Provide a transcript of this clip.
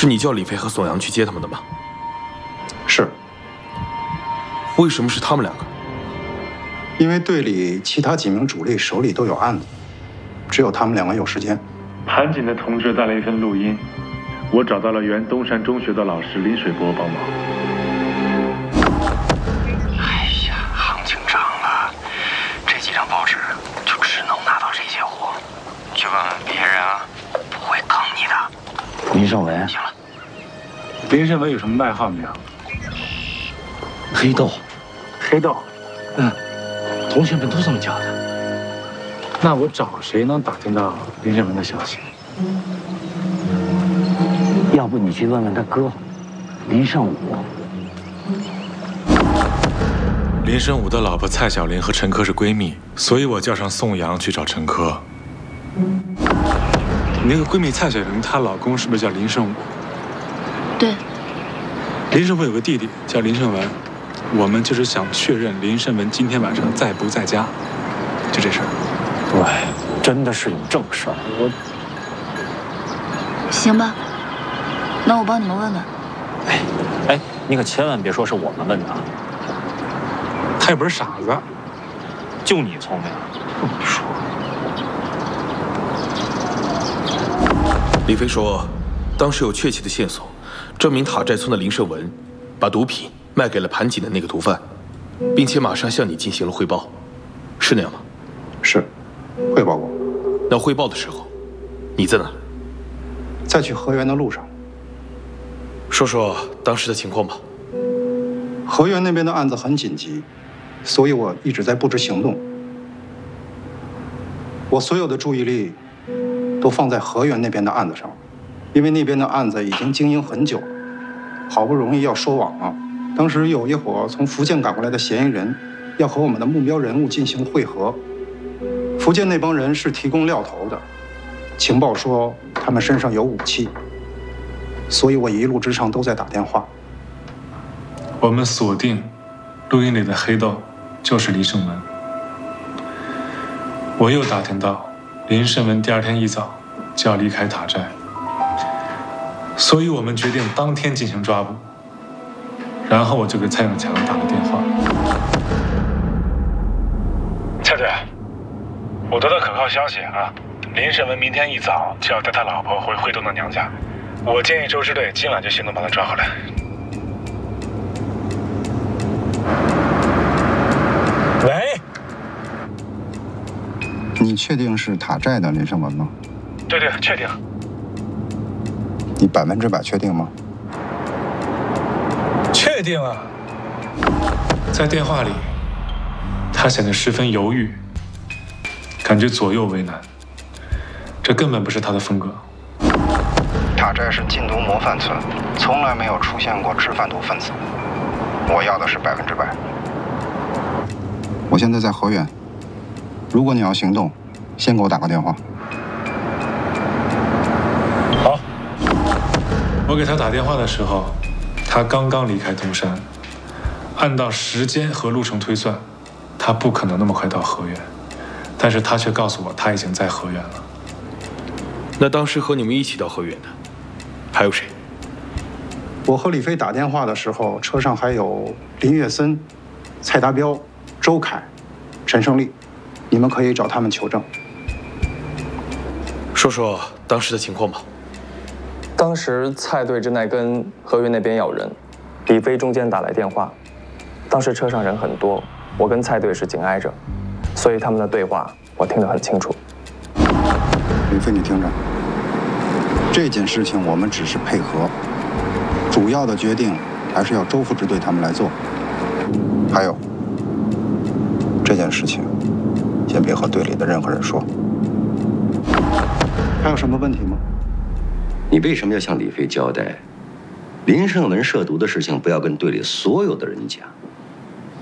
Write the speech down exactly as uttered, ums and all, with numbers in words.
是你叫李飞和宋阳去接他们的吗？ 是。 为什么是他们两个？ 因为队里其他几名主力手里都有案子，只有他们两个有时间。 盘锦的同志带了一份录音，我找到了原东山中学的老师林水波帮忙。 哎呀，行情涨了，这几张报纸就只能拿到这些货。去问问别人啊，不会坑你的。 林胜文。 行了。 林胜文有什么外号没有？ 黑豆。 黑豆。 嗯，同学们都这么叫的。 那我找谁能打听到林胜文的消息？ 要不你去问问他哥，林胜武。 林胜武的老婆蔡小玲和陈科是闺蜜，所以我叫上宋阳去找陈科。 你那个闺蜜蔡小玲，她老公是不是叫林胜武？ 对。 林胜武有个弟弟叫林胜文，我们就是想确认林胜文今天晚上在不在家，就这事儿。 对，真的是有正事儿。我。 行吧，那我帮你们问问。 哎，哎，你可千万别说是我们问的啊。 他也不是傻子， 就你聪明。 不说。 李飞说，当时有确切的线索，证明塔寨村的林胜文把毒品卖给了盘锦的那个毒贩，并且马上向你进行了汇报，是那样吗？ 是，汇报过。 那汇报的时候，你在哪？ 在去河源的路上。 说说当时的情况吧。 河源那边的案子很紧急，所以我一直在布置行动。我所有的注意力都放在河源那边的案子上，因为那边的案子已经经营很久了，好不容易要收网了。当时有一伙从福建赶过来的嫌疑人，要和我们的目标人物进行会合。福建那帮人是提供料头的，情报说他们身上有武器，所以我一路之上都在打电话。 我们锁定录音里的黑豆就是林胜文。我又打听到林胜文第二天一早就要离开塔寨，所以我们决定当天进行抓捕。然后我就给蔡永强打了电话。 蔡队，我得到可靠消息啊，林胜文明天一早就要带他老婆回惠东的娘家，我建议周支队今晚就行动把他抓回来。 喂， 你确定是塔寨的林胜文吗？ 对对，确定。 你百分之百确定吗？ 确定啊。在电话里，他显得十分犹豫，感觉左右为难，这根本不是他的风格。 塔寨是禁毒模范村，从来没有出现过制贩毒分子。我要的是百分之百。我现在在河源，如果你要行动，先给我打个电话。 好。我给他打电话的时候，他刚刚离开东山，按照时间和路程推算，他不可能那么快到河源，但是他却告诉我他已经在河源了。 那当时和你们一起到河源的还有谁？ 我和李飞打电话的时候，车上还有林月森、蔡达标、周凯、陈胜利，你们可以找他们求证。 说说当时的情况吧。 当时蔡队正在跟河源那边要人，李飞中间打来电话。当时车上人很多，我跟蔡队是紧挨着，所以他们的对话我听得很清楚。 李飞，你听着，这件事情我们只是配合，主要的决定还是要周副支队他们来做。还有，这件事情先别和队里的任何人说。还有什么问题吗？ 你为什么要向李飞交代？林胜文涉毒的事情不要跟队里所有的人讲，